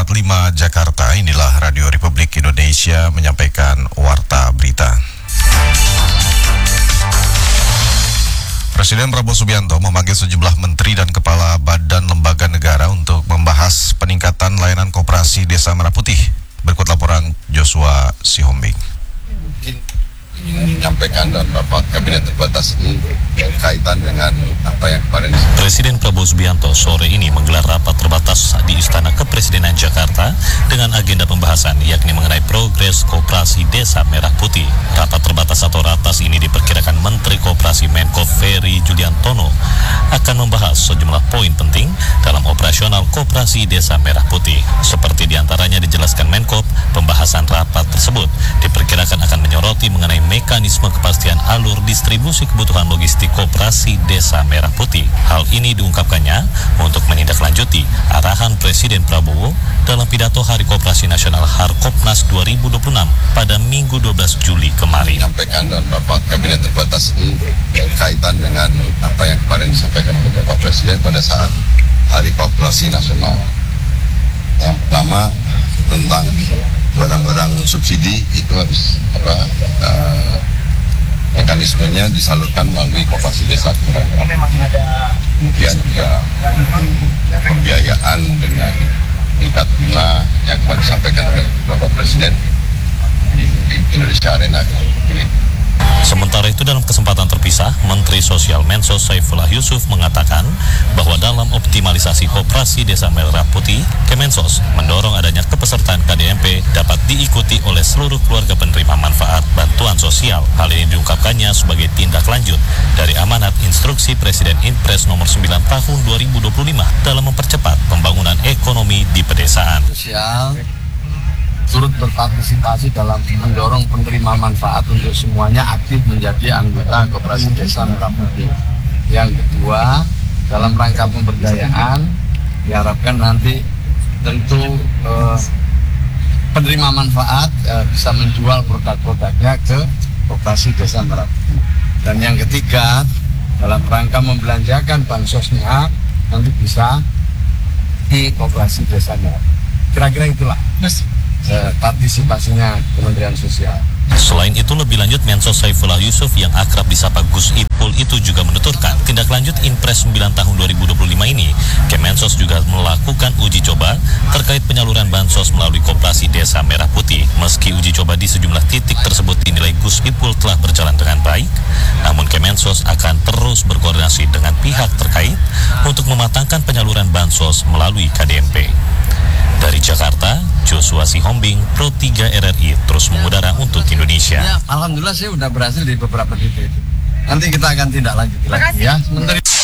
45 Jakarta, inilah Radio Republik Indonesia menyampaikan Warta Berita. Presiden Prabowo Subianto memanggil sejumlah menteri dan kepala badan lembaga negara untuk membahas peningkatan layanan koperasi Desa Merah Putih. Berikut laporan Joshua Sihombing. Menyampaikan dalam rapat kabinet terbatas ini berkaitan dengan apa yang kemarin. Presiden Prabowo Subianto sore ini menggelar rapat terbatas di Istana Kepresidenan Jakarta dengan agenda pembahasan yakni mengenai progres koperasi Desa Merah Putih. Rapat terbatas atau ratas ini diperkirakan Menteri Koperasi Menko Ferry Juliantono akan membahas sejumlah poin penting dalam operasional koperasi Desa Merah Putih. Seperti diantaranya dijelaskan Menko, pembahasan rapat tersebut diperkirakan akan menyoroti mengenai mekanisme kepastian alur distribusi kebutuhan logistik koperasi Desa Merah Putih. Hal ini diungkapkannya untuk menindaklanjuti arahan Presiden Prabowo dalam pidato Hari Koperasi Nasional Harkopnas 2026 pada Minggu 12 Juli kemarin. Menyampaikan dalam rapat kabinet terbatas ini berkaitan dengan apa yang kemarin disampaikan oleh Bapak Presiden pada saat Hari Koperasi Nasional. Yang pertama tentang barang-barang subsidi itu harus mekanismenya disalurkan melalui koperasi desa. Kemudian juga pembiayaan dengan tingkat bunga yang kemarin disampaikan oleh Bapak Presiden di Indonesia Arena. Sementara itu dalam kesempatan terpisah, Menteri Sosial Mensos Saifullah Yusuf mengatakan bahwa dalam optimalisasi koperasi Desa Merah Putih, Kemensos mendorong adanya kepesertaan KDMP dapat diikuti oleh seluruh keluarga penerima manfaat bantuan sosial. Hal ini diungkapkannya sebagai tindak lanjut dari amanat instruksi Presiden Impres nomor 9 tahun 2025 dalam mempercepat pembangunan ekonomi di pedesaan. Sosial turut berpartisipasi dalam mendorong penerima manfaat untuk semuanya aktif menjadi anggota koperasi Desa Merah Putih. Yang kedua, dalam rangka pemberdayaan diharapkan nanti tentu penerima manfaat bisa menjual produk-produknya ke koperasi Desa Merah Putih. Dan yang ketiga, dalam rangka membelanjakan bansosnya nanti bisa di koperasi Desa Merah Putih. Kira-kira itulah partisipasinya Kementerian Sosial. Selain itu, lebih lanjut Mensos Saifullah Yusuf yang akrab disapa Gus Ipul itu juga menuturkan tindak lanjut Impres 9 tahun 2025 ini, Kemensos juga melakukan uji coba terkait penyaluran bansos melalui koperasi Desa Merah Putih. Meski uji coba di sejumlah titik tersebut dinilai Gus Ipul telah berjalan dengan baik, namun Kemensos akan terus berkoordinasi dengan pihak terkait untuk mematangkan penyaluran bansos melalui KDMP. Dari Jakarta, Joshua Sihombing, Pro 3 RRI terus mengudara untuk Indonesia. Ya, alhamdulillah saya sudah berhasil di beberapa titik itu. Nanti kita akan tindak lanjut lagi ya.